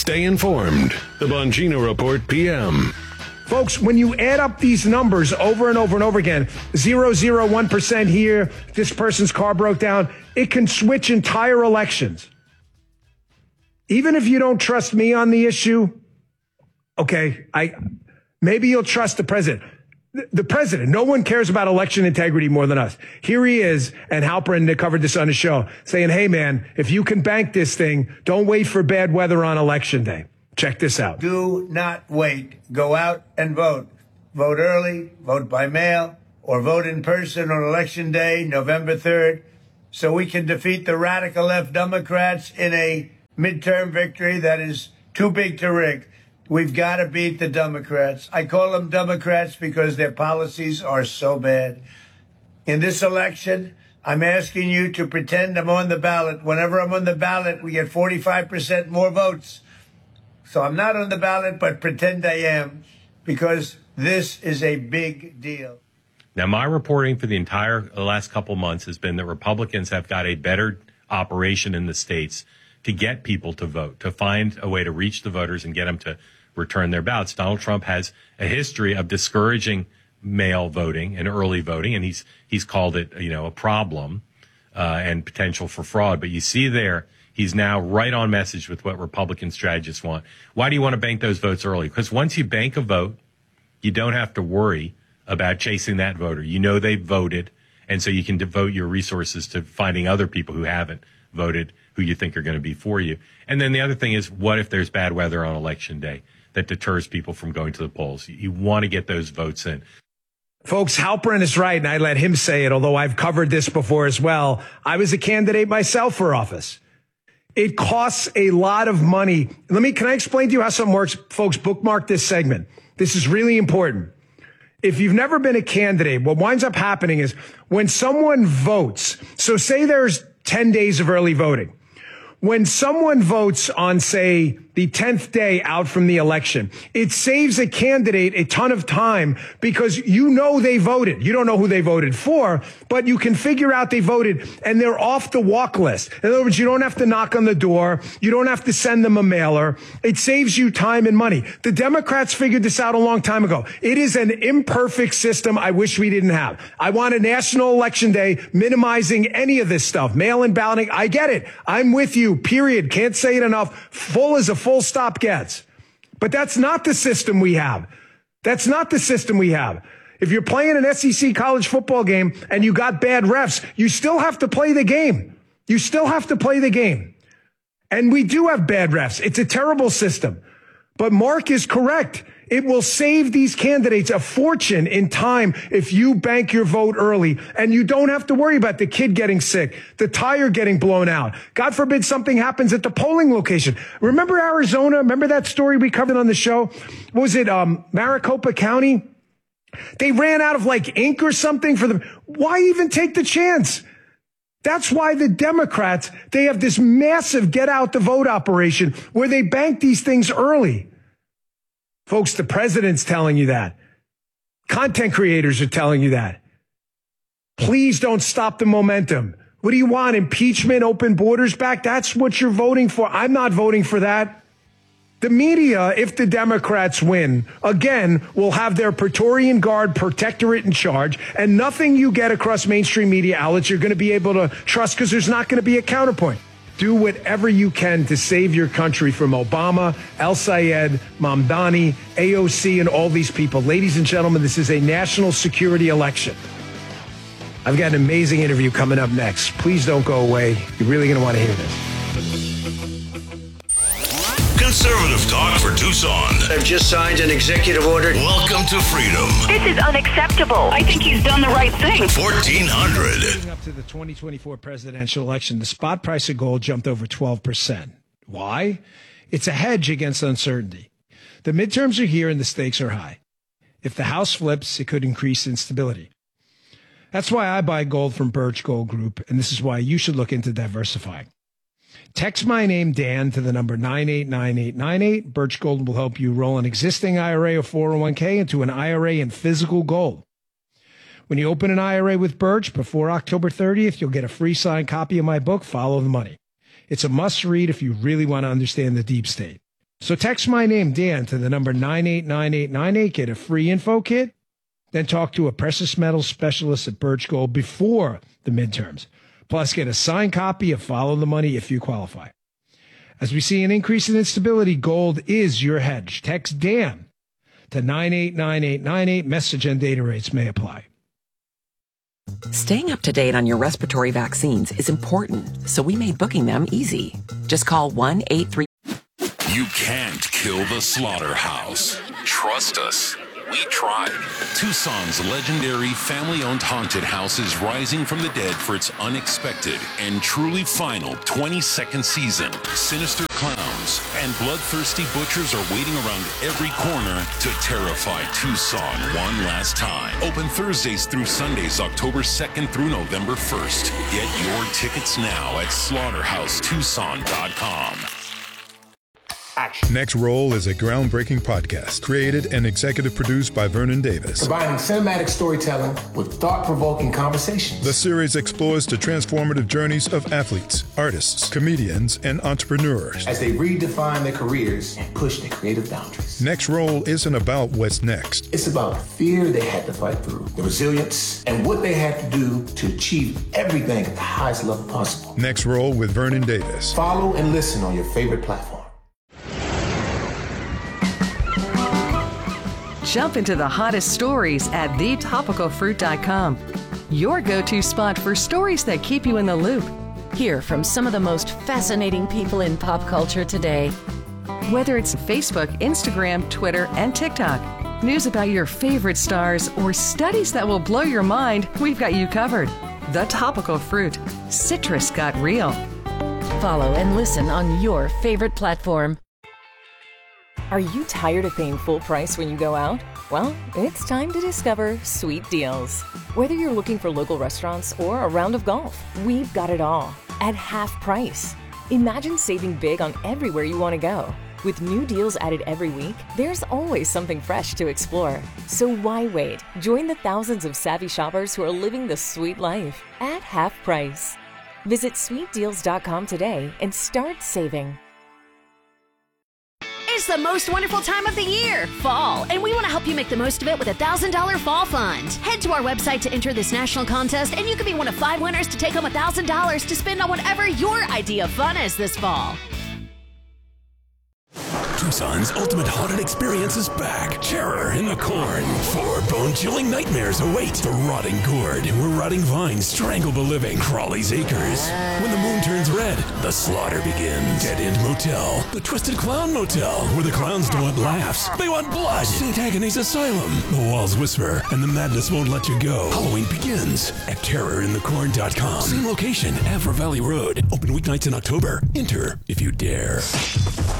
Stay informed. The Bongino Report PM. Folks, when you add up these numbers over and over and over again, 0.01% here, this person's car broke down, it can switch entire elections. Even if you don't trust me on the issue, okay, maybe you'll trust the president. The president, no one cares about election integrity more than us. Here he is, and Halperin covered this on his show, saying, hey, man, if you can bank this thing, don't wait for bad weather on election day. Check this out. Do not wait. Go out and vote. Vote early, vote by mail, or vote in person on election day, November 3rd, so we can defeat the radical left Democrats in a midterm victory that is too big to rig. We've got to beat the Democrats. I call them Democrats because their policies are so bad. In this election, I'm asking you to pretend I'm on the ballot. Whenever I'm on the ballot, we get 45% more votes. So I'm not on the ballot, but pretend I am, because this is a big deal. Now, my reporting for the entire last couple months has been that Republicans have got a better operation in the states to get people to vote, to find a way to reach the voters and get them to return their ballots. Donald Trump has a history of discouraging mail voting and early voting, and he's called it, a problem and potential for fraud. But you see there, he's now right on message with what Republican strategists want. Why do you want to bank those votes early? Because once you bank a vote, you don't have to worry about chasing that voter. You know they voted, and so you can devote your resources to finding other people who haven't voted, who you think are going to be for you. And then the other thing is, what if there's bad weather on election day that deters people from going to the polls? You want to get those votes in. Folks, Halperin is right, and I let him say it, although I've covered this before as well. I was a candidate myself for office. It costs a lot of money. Can I explain to you how something works? Folks, bookmark this segment. This is really important. If you've never been a candidate, what winds up happening is when someone votes, so say there's 10 days of early voting. When someone votes on, say, the 10th day out from the election, it saves a candidate a ton of time because you know they voted. You don't know who they voted for, but you can figure out they voted and they're off the walk list. In other words, you don't have to knock on the door. You don't have to send them a mailer. It saves you time and money. The Democrats figured this out a long time ago. It is an imperfect system I wish we didn't have. I want a national election day minimizing any of this stuff. Mail-in balloting, I get it. I'm with you, period. Can't say it enough. Full as a full stop gets. But that's not the system we have. That's not the system we have. If you're playing an SEC college football game and you got bad refs, you still have to play the game. You still have to play the game. And we do have bad refs. It's a terrible system. But Mark is correct. It will save these candidates a fortune in time if you bank your vote early and you don't have to worry about the kid getting sick, the tire getting blown out. God forbid something happens at the polling location. Remember Arizona? Remember that story we covered on the show? What was it, Maricopa County? They ran out of ink or something for them. Why even take the chance? That's why the Democrats, they have this massive get out the vote operation where they bank these things early. Folks, the president's telling you that. Content creators are telling you that. Please don't stop the momentum. What do you want? Impeachment, open borders back? That's what you're voting for. I'm not voting for that. The media, if the Democrats win, again, will have their Praetorian Guard protectorate in charge, and nothing you get across mainstream media outlets you're going to be able to trust because there's not going to be a counterpoint. Do whatever you can to save your country from Obama, El Sayed, Mamdani, AOC, and all these people. Ladies and gentlemen, this is a national security election. I've got an amazing interview coming up next. Please don't go away. You're really going to want to hear this. Conservative talk for Tucson. I've just signed an executive order. Welcome to freedom. This is unacceptable. I think he's done the right thing. 1400. Leading up to the 2024 presidential election, the spot price of gold jumped over 12%. Why? It's a hedge against uncertainty. The midterms are here and the stakes are high. If the House flips, it could increase instability. That's why I buy gold from Birch Gold Group, and this is why you should look into diversifying. Text my name, Dan, to the number 989898. Birch Gold will help you roll an existing IRA or 401k into an IRA in physical gold. When you open an IRA with Birch before October 30th, you'll get a free signed copy of my book, Follow the Money. It's a must-read if you really want to understand the deep state. So text my name, Dan, to the number 989898. Get a free info kit. Then talk to a precious metals specialist at Birch Gold before the midterms. Plus, get a signed copy of Follow the Money if you qualify. As we see an increase in instability, gold is your hedge. Text Dan to 989898. Message and data rates may apply. Staying up to date on your respiratory vaccines is important, so we made booking them easy. Just call 1-833. You can't kill the slaughterhouse. Trust us. We tried. Tucson's legendary family-owned haunted house is rising from the dead for its unexpected and truly final 22nd season. Sinister clowns and bloodthirsty butchers are waiting around every corner to terrify Tucson one last time. Open Thursdays through Sundays, October 2nd through November 1st. Get your tickets now at slaughterhousetucson.com. Next Roll is a groundbreaking podcast created and executive produced by Vernon Davis. Combining cinematic storytelling with thought-provoking conversations. The series explores the transformative journeys of athletes, artists, comedians, and entrepreneurs as they redefine their careers and push their creative boundaries. Next Roll isn't about what's next. It's about the fear they had to fight through, the resilience, and what they had to do to achieve everything at the highest level possible. Next Roll with Vernon Davis. Follow and listen on your favorite platform. Jump into the hottest stories at thetopicalfruit.com. Your go-to spot for stories that keep you in the loop. Hear from some of the most fascinating people in pop culture today. Whether it's Facebook, Instagram, Twitter, and TikTok, news about your favorite stars, or studies that will blow your mind, we've got you covered. The Topical Fruit. Citrus got real. Follow and listen on your favorite platform. Are you tired of paying full price when you go out? Well, it's time to discover Sweet Deals. Whether you're looking for local restaurants or a round of golf, we've got it all at half price. Imagine saving big on everywhere you want to go. With new deals added every week, there's always something fresh to explore. So why wait? Join the thousands of savvy shoppers who are living the sweet life at half price. Visit sweetdeals.com today and start saving. It's the most wonderful time of the year, fall, and we want to help you make the most of it with a $1,000 fall fund. Head to our website to enter this national contest, and you can be one of 5 winners to take home $1,000 to spend on whatever your idea of fun is this fall. Tucson's ultimate haunted experience is back. Terror in the Corn. 4 bone-chilling nightmares await. The Rotting Gourd, where rotting vines strangle the living. Crawley's Acres. When the moon turns red, the slaughter begins. Dead End Motel. The Twisted Clown Motel, where the clowns don't want laughs. They want blood. St. Agony's Asylum. The walls whisper, and the madness won't let you go. Halloween begins at terrorinthecorn.com. Same location, Avra Valley Road. Open weeknights in October. Enter if you dare.